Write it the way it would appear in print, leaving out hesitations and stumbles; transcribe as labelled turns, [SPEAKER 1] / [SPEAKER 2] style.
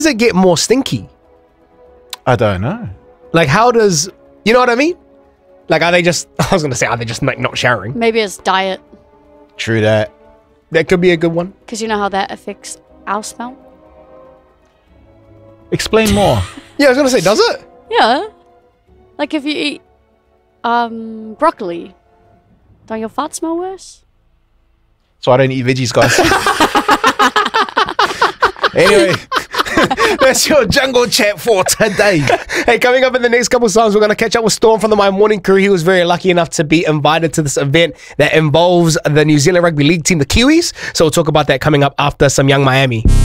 [SPEAKER 1] does it get more stinky?
[SPEAKER 2] I don't know.
[SPEAKER 1] Like, how does, you know what I mean? Like, are they just, I was going to say, are they just like not showering?
[SPEAKER 3] Maybe it's diet.
[SPEAKER 2] True that.
[SPEAKER 1] That could be a good one.
[SPEAKER 3] Because you know how that affects our smell?
[SPEAKER 2] Explain more.
[SPEAKER 1] Yeah, I was going to say, does it?
[SPEAKER 3] Yeah. Like if you eat broccoli, don't your farts smell worse?
[SPEAKER 2] So I don't eat veggies, guys. Anyway, that's your jungle chat for today.
[SPEAKER 1] Hey, coming up in the next couple of songs, we're going to catch up with Storm from the My Morning Crew. He was very lucky enough to be invited to this event that involves the New Zealand Rugby League team, the Kiwis. So we'll talk about that coming up after some Young Miami.